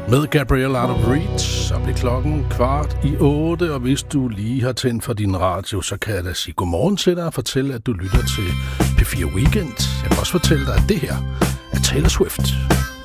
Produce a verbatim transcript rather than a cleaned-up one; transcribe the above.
Med Gabrielle Out of Reach, så bliver klokken kvart i otte, og hvis du lige har tændt for din radio, så kan jeg da sige godmorgen til dig og fortælle, at du lytter til P fire Weekend. Jeg kan også fortælle dig, at det her er Taylor Swift.